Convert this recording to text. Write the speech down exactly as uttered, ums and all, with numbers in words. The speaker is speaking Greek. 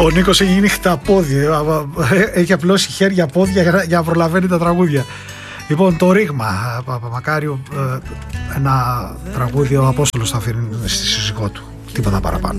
Ο Νίκος έχει γίνει χταπόδι. Έχει απλώσει χέρια, πόδια για να προλαβαίνει τα τραγούδια. Λοιπόν, το ρήγμα. Παπαμακάριου, ένα τραγούδι ο Απόστολος θα αφήνει στη σύζυγό του. Τίποτα παραπάνω.